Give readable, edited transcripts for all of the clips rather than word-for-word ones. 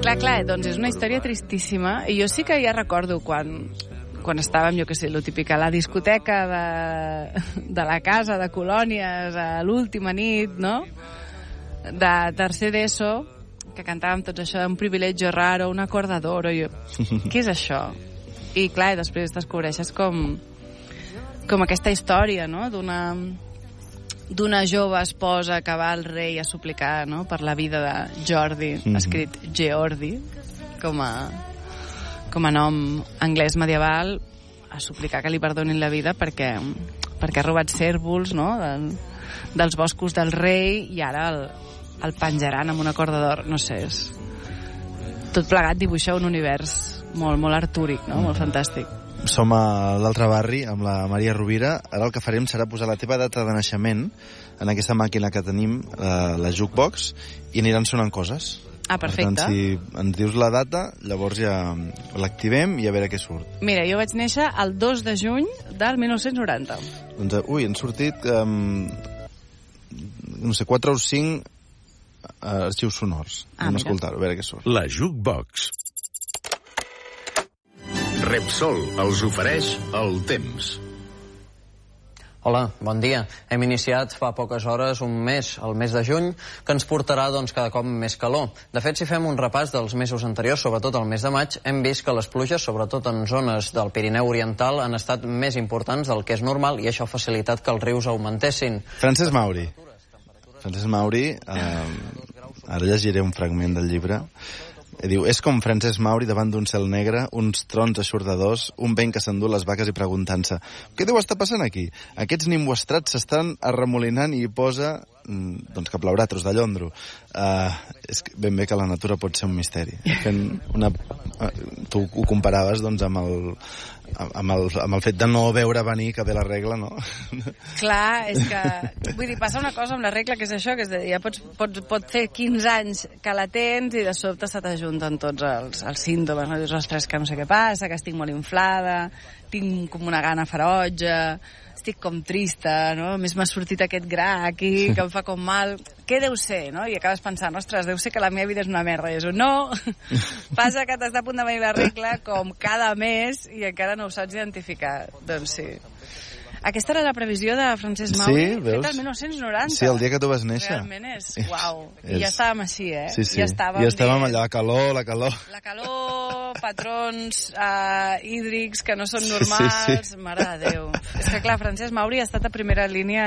Clar, doncs és una història tristíssima, i jo sí que ja recordo quan estàvem, jo què sé, lo típic, a la discoteca de la casa de colònies a l'última nit, no?, de tercer d'ESO, que cantàvem tots això, un privilegio raro, un acordador, o jo, què és això? I clar, després descobreixes com aquesta història, no?, d'una jove esposa que va al rei a suplicar, no?, per la vida de Jordi, escrit Geordi, com a nom anglès medieval, a suplicar que li perdonin la vida perquè ha robat cérvols, no?, dels boscos del rei, i ara el penjaran amb una corda d'or. No sé, tot plegat dibuixa un univers molt, molt artúric, no?, molt fantàstic. Som a l'altre barri amb la Maria Rovira. Ara el que farem serà posar la teva data de naixement en aquesta màquina que tenim, la jukebox, i aniran sonant coses. Ah, perfecte. Per tant, si ens dius la data, llavors ja l'activem i a veure què surt. Mira, jo vaig néixer el 2 de juny del 1990. Doncs, han sortit, no sé, 4 o 5 arxius sonors. Anem a escoltar-ho, a veure què surt. La Jukebox. Repsol els ofereix el temps. Hola, bon dia. Hem iniciat fa poques hores un mes, el mes de juny, que ens portarà cada cop més calor. De fet, si fem un repàs dels mesos anteriors, sobretot el mes de maig, hem vist que les pluges, sobretot en zones del Pirineu Oriental, han estat més importants del que és normal, i això ha facilitat que els rius augmentessin. Francesc Mauri, ara llegiré un fragment del llibre. Diu, és com Francesc Mauri davant d'un cel negre, uns trons eixordadors, un vent que s'endú les vaques i preguntant-se què deu estar passant aquí? Aquests nimboestrats s'estan arremolinant i hi posa doncs que plourà tros de llondro. És ben bé que la natura pot ser un misteri. Tu ho comparaves doncs amb el fet de no veure venir que ve la regla, no? Clar, és que vull dir, passa una cosa amb la regla, que és això, que és dir, ja pot fer 15 anys que la tens i de sobte se t'ajunten tots els símptomes, no? Dius, ostres, que no sé què passa, que estic molt inflada, tinc com una gana ferotge, estic com trista, no? A més m'ha sortit aquest gra aquí que em fa com mal. Què deu ser, no? I acabes pensant, ostres, deu ser que la meva vida és una merda. I és no, passa que t'està a punt de venir la regla com cada mes i encara no ho saps identificar. Doncs sí. Aquesta era la previsió de Francesc Mauri, feta el 1990. Sí, el dia que tu vas néixer. Realment és, uau. I ja estàvem així, eh? Sí. Ja estàvem allà, la calor. La calor, patrons hídrics que no són normals. Sí. Mare de Déu. És que, clar, Francesc Mauri ha estat a primera línia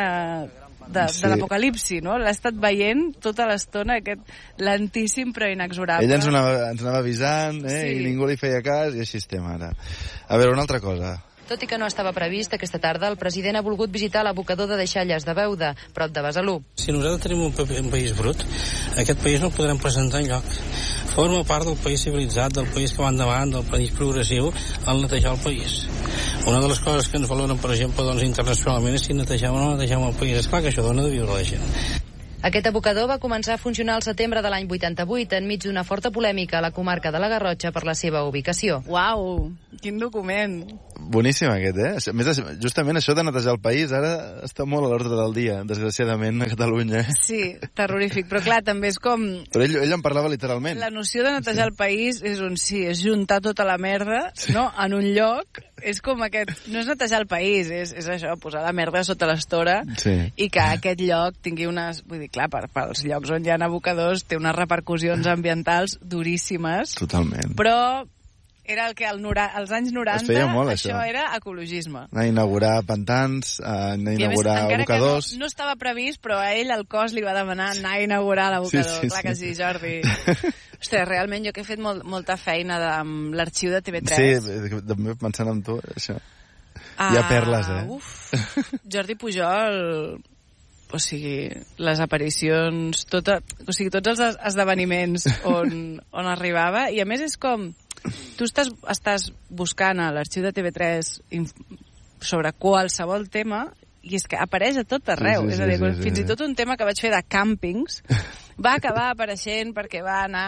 de l'apocalipsi, no? L'ha estat veient tota l'estona, aquest lentíssim però inexorable. Ell ens anava avisant, i ningú li feia cas, i així estem ara. A veure, una altra cosa. Tot i que no estava previst, aquesta tarda el president ha volgut visitar l'abocador de Deixalles de Beuda, prop de Besalú. Si nosaltres tenim un país brut, aquest país no el podrem presentar enlloc. Forma part del país civilitzat, del país que va endavant, del país progressiu, al netejar el país. Una de les coses que ens valoren, per exemple, internacionalment, és si netegem o no netegem el país. Esclar que això dona de viure a la gent. Aquest abocador va començar a funcionar al setembre de l'any 88, enmig d'una forta polèmica a la comarca de la Garrotxa per la seva ubicació. Uau, quin document! Boníssim aquest, eh? A més, justament això de netejar el país ara està molt a l'ordre del dia, desgraciadament, a Catalunya. Sí, terrorífic, però clar, també és com... Però ell en parlava literalment. La noció de netejar el país és és juntar tota la merda, no?, en un lloc. És com aquest... No és netejar el país, és això, posar la merda sota l'estora, i que aquest lloc tingui unes... Vull dir, clar, pels llocs on hi ha abocadors té unes repercussions ambientals duríssimes. Totalment. Però era el que als anys 90 es feia molt, això era ecologisme. Anar a inaugurar pantans, anar a inaugurar abocadors. No estava previst, però a ell el cos li va demanar anar a inaugurar l'abocador. Clar que sí, Jordi. Ostres, realment jo que he fet molta feina amb l'arxiu de TV3. Sí, també pensant en tu, això. Hi ha perles, eh? Jordi Pujol... O sigui, les aparicions, o sigui, tots els esdeveniments on arribava, i a més és com, tu estàs buscant a l'arxiu de TV3 sobre qualsevol tema, i és que apareix a tot arreu. És a dir, fins i tot un tema que vaig fer de càmpings va acabar apareixent perquè va anar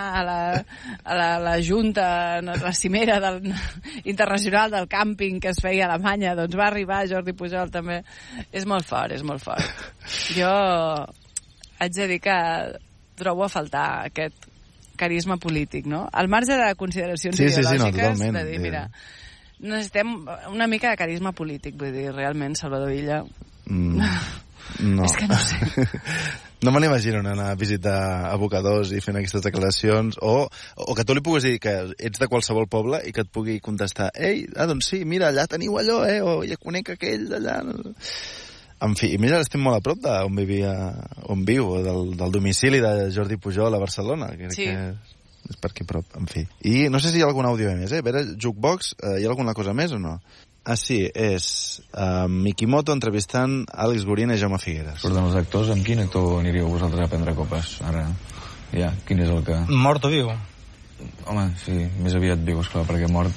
a la junta, a la cimera internacional del càmping que es feia a Alemanya, doncs va arribar Jordi Pujol també. És molt fort, és molt fort. Jo haig de dir que trobo a faltar aquest carisma polític, no? Al marge de consideracions Sí, no, ideològiques, totalment. de dir, mira, necessitem una mica de carisma polític, vull dir, realment, Salvador Illa... No. És que no sé. No me n'imagino anar a visitar abocadors i fent aquestes declaracions, o que tu li puguis dir que ets de qualsevol poble i que et pugui contestar ei, doncs sí, mira, allà teniu allò, o ja conec aquell d'allà... En fi, i mira, estem molt a prop d'on vivia, on viu, del domicili de Jordi Pujol a Barcelona. Crec que és per aquí prop, en fi. I no sé si hi ha algun àudio més, A veure, Jukebox, hi ha alguna cosa més o no? Ah, sí, és Mikimoto entrevistant Àlex Gorina i Jaume Figueres. Surten els actors, amb quin actor aniríeu vosaltres a prendre copes? Ara, ja, quin és el que... Mort o viu? Home, sí, més aviat viu, esclar, perquè mort...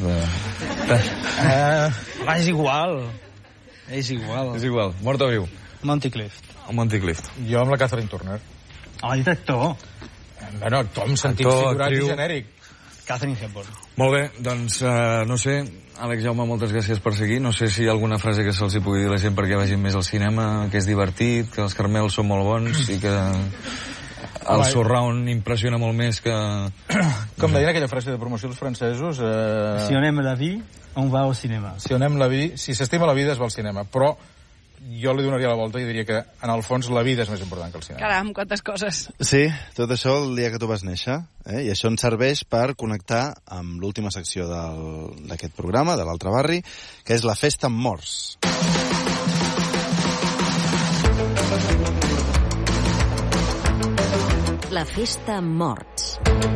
És igual. És igual. És igual, mort o viu? Monty Clift. Monty Clift. Jo amb la Catherine Turner. El director. Bueno, actor en sentit figurat i genèric. Catherine Hepburn. Molt bé, doncs, no sé, Àlex, Jaume, moltes gràcies per seguir. No sé si hi ha alguna frase que se'ls hi pugui dir a la gent perquè vagin més al cinema, que és divertit, que els carmels són molt bons i que el surround impressiona molt més que... Com deien aquella frase de promoció dels francesos... Si on aime la vie, on va al cinema. Si on aime la vie, si s'estima la vida es va al cinema, però jo li donaria la volta i diria que, en el fons, la vida és més important que el cinema. Caram, quantes coses. Sí, tot això el dia que tu vas néixer, i això ens serveix per connectar amb l'última secció d'aquest programa, de l'Altre Barri, que és la Festa amb Morts. La Festa amb Morts.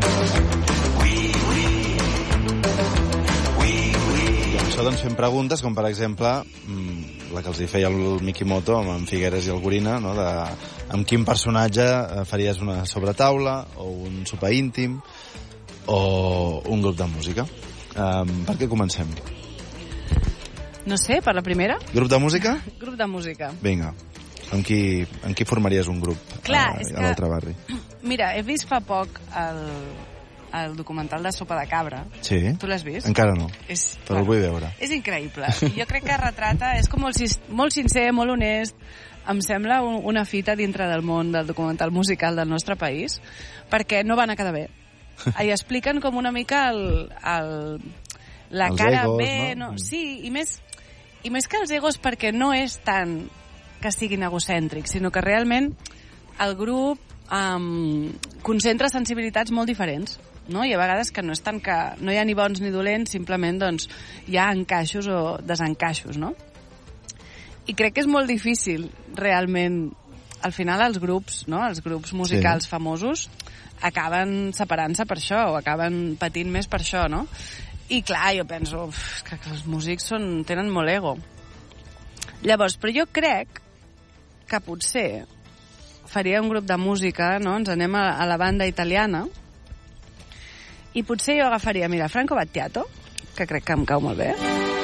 Això doncs fem preguntes com, per exemple, la que els hi feia el Mikimoto amb en Figueres i el Gorina, no? Amb quin personatge faries una sobretaula o un sopar íntim o un grup de música. Per què comencem? No sé, per la primera? Grup de música? Grup de música. Vinga. Amb qui formaries un grup? Clar, és a l'Altre Barri? Mira, he vist fa poc el documental de Sopa de Cabra. Sí? Tu l'has vist? Encara no, però el vull veure. És increïble. Jo crec que retrata, és com molt sincer, molt honest. Em sembla una fita dintre del món del documental musical del nostre país, perquè no van a quedar bé. I expliquen com una mica la els cara egos, bé... no? Sí, i més que els egos, perquè no és tant que siguin egocèntrics, sinó que realment el grup concentra sensibilitats molt diferents, no? I a vegades que no és tant que no hi ha ni bons ni dolents, simplement doncs hi ha encaixos o desencaixos, no? I crec que és molt difícil realment, al final els grups, no? Els grups musicals famosos acaben separant-se per això, o acaben patint més per això, no? I clar, jo penso que els músics tenen molt ego. Llavors, però jo crec que potser faria un grup de música, no? Ens anem a la banda italiana, i potser jo agafaria, mira, Franco Battiato, que crec que em cau molt bé,